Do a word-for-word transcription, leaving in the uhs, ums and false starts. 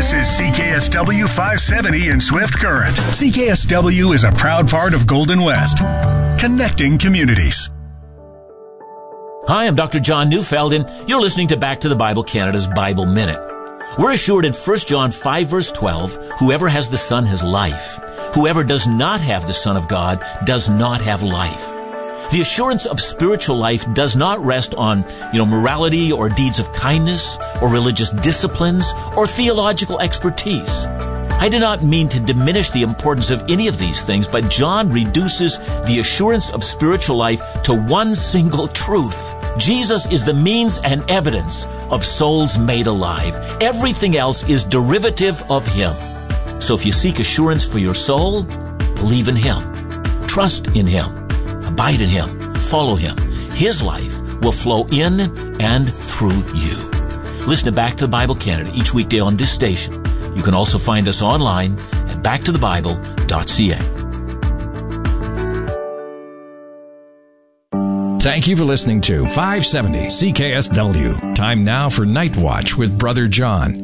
This is C K S W five seventy in Swift Current. C K S W is a proud part of Golden West, connecting communities. Hi, I'm Doctor John Neufeld, and you're listening to Back to the Bible Canada's Bible Minute. We're assured in First John five, verse twelve, whoever has the Son has life. Whoever does not have the Son of God does not have life. The assurance of spiritual life does not rest on, you know, morality or deeds of kindness or religious disciplines or theological expertise. I do not mean to diminish the importance of any of these things, but John reduces the assurance of spiritual life to one single truth. Jesus is the means and evidence of souls made alive. Everything else is derivative of Him. So if you seek assurance for your soul, believe in Him. Trust in Him. Abide in Him. Follow Him. His life will flow in and through you. Listen to Back to the Bible Canada each weekday on this station. You can also find us online at back to the bible dot c a. Thank you for listening to five seventy C K S W. Time now for Night Watch with Brother John.